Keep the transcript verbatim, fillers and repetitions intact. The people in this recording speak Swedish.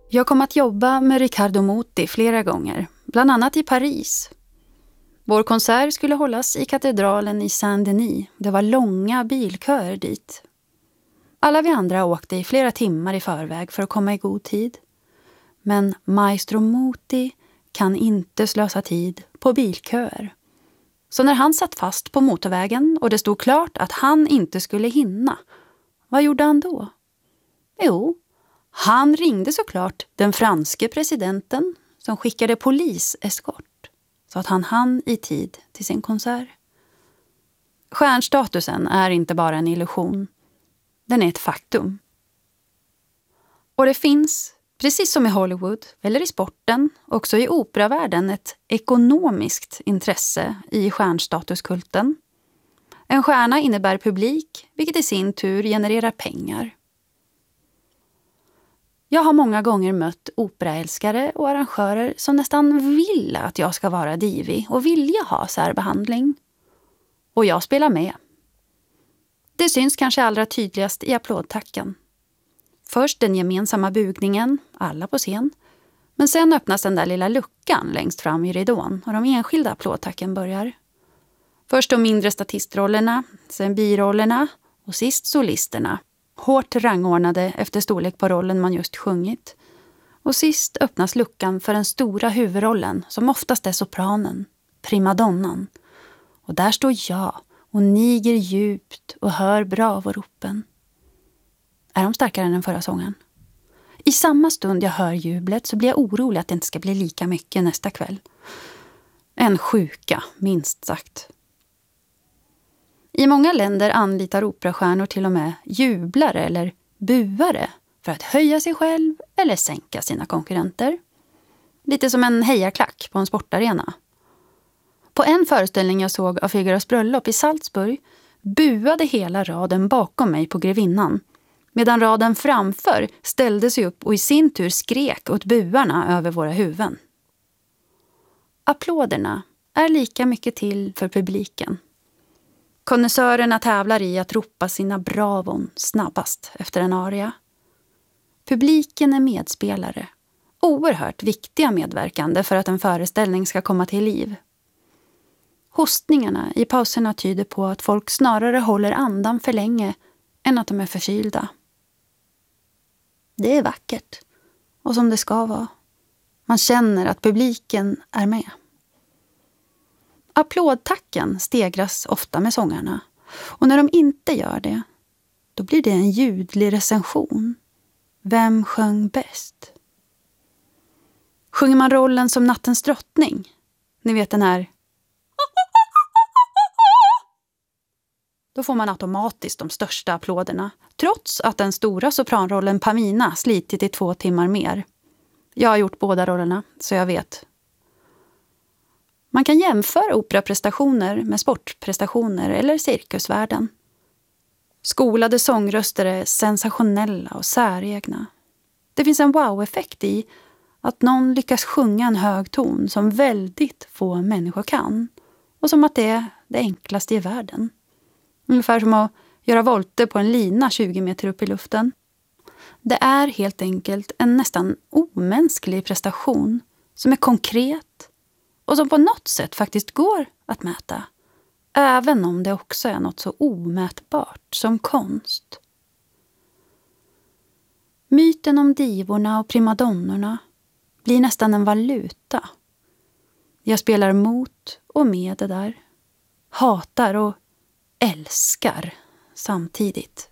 Jag kom att jobba med Riccardo Muti flera gånger, bland annat i Paris. Vår konsert skulle hållas i katedralen i Saint-Denis. Det var långa bilköer dit. Alla vi andra åkte i flera timmar i förväg för att komma i god tid. Men Maestro Muti kan inte slösa tid på bilköer. Så när han satt fast på motorvägen och det stod klart att han inte skulle hinna, vad gjorde han då? Jo, han ringde såklart den franske presidenten som skickade poliseskort så att han hann i tid till sin konsert. Stjärnstatusen är inte bara en illusion. Den är ett faktum. Och det finns, precis som i Hollywood eller i sporten, också i operavärlden ett ekonomiskt intresse i stjärnstatuskulten. En stjärna innebär publik, vilket i sin tur genererar pengar. Jag har många gånger mött operaälskare och arrangörer som nästan vill att jag ska vara divi och vilja ha särbehandling. Och jag spelar med. Det syns kanske allra tydligast i applådtacken. Först den gemensamma bugningen, alla på scen. Men sen öppnas den där lilla luckan längst fram i ridån och de enskilda applådtacken börjar. Först de mindre statistrollerna, sen birollerna och sist solisterna. Hårt rangordnade efter storlek på rollen man just sjungit. Och sist öppnas luckan för den stora huvudrollen som oftast är sopranen, primadonnan. Och där står jag och niger djupt och hör bravoropen. Är de starkare än den förra sången? I samma stund jag hör jublet så blir jag orolig att det inte ska bli lika mycket nästa kväll. En sjuka, minst sagt. I många länder anlitar operastjärnor till och med jublare eller buare för att höja sig själv eller sänka sina konkurrenter. Lite som en hejarklack på en sportarena. På en föreställning jag såg av Figaros bröllop i Salzburg buade hela raden bakom mig på grevinnan, medan raden framför ställde sig upp och i sin tur skrek åt buarna över våra huvuden. Applåderna är lika mycket till för publiken. Konnässörerna tävlar i att ropa sina bravon snabbast efter en aria. Publiken är medspelare, oerhört viktiga medverkande för att en föreställning ska komma till liv. Hostningarna i pauserna tyder på att folk snarare håller andan för länge än att de är förkylda. Det är vackert, och som det ska vara. Man känner att publiken är med. Applådtacken stegras ofta med sångarna. Och när de inte gör det, då blir det en ljudlig recension. Vem sjöng bäst? Sjunger man rollen som nattens drottning? Ni vet den här. Då får man automatiskt de största applåderna. Trots att den stora sopranrollen Pamina slitit i två timmar mer. Jag har gjort båda rollerna, så jag vet. Man kan jämföra operaprestationer med sportprestationer eller cirkusvärlden. Skolade sångröster är sensationella och säregna. Det finns en wow-effekt i att någon lyckas sjunga en hög ton som väldigt få människor kan. Och som att det är det enklaste i världen. Ungefär som att göra volter på en lina tjugo meter upp i luften. Det är helt enkelt en nästan omänsklig prestation som är konkret och som på något sätt faktiskt går att mäta. Även om det också är något så omätbart som konst. Myten om divorna och primadonnorna blir nästan en valuta. Jag spelar mot och med det där. Hatar och älskar samtidigt.